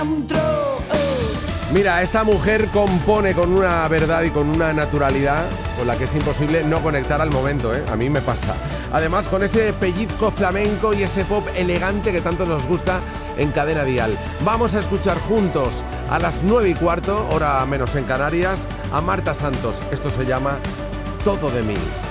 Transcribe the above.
Mira, esta mujer compone con una verdad y con una naturalidad con la que es imposible no conectar al momento, ¿eh? A mí me pasa. Además, con ese pellizco flamenco y ese pop elegante que tanto nos gusta en Cadena Dial. Vamos a escuchar juntos a las 9:15, hora menos en Canarias, a Marta Santos. Esto se llama Todo de mí.